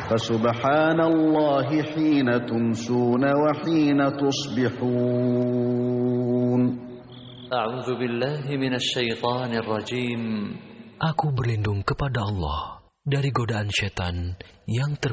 فسبحان الله حين تمسون وحين تصبحون. أعوذ بالله من الشيطان الرجيم. Aku berlindung kepada Allah dari godaan setan yang terkutuk.